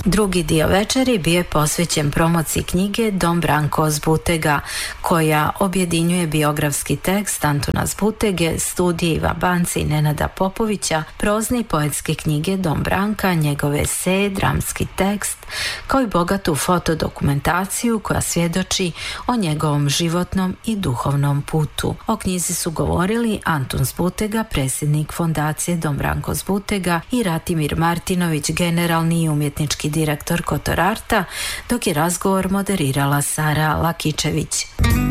Drugi dio večeri bio je posvećen promociji knjige Don Branko Zbutega, koja objedinjuje biografski tekst Antuna Zbutege, studije Iva Banci i Nenada Popovića, prozne i poetske knjige Don Branka, njegove eseje, dramski tekst, kao i bogatu fotodokumentaciju koja svjedoči o njegovom životnom i duhovnom putu. O knjizi su govorili Antun Zbutega, predsjednik fondacije Don Branko Zbutega, i Ratimir Martinović, generalni i umjetnički direktor Kotor Arta, dok je razgovor moderirala Sara Lakičević.